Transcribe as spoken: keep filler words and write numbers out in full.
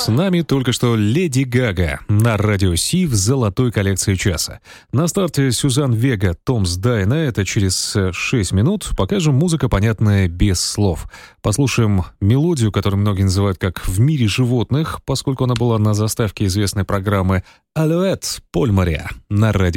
С нами только что Леди Гага на Радио Си в золотой коллекции часа. На старте Сюзан Вега, Томс Дайна, это через шесть минут. Пока же музыка, понятная без слов. Послушаем мелодию, которую многие называют как «В мире животных», поскольку она была на заставке известной программы «Алоэт» Поль Мориа на Радио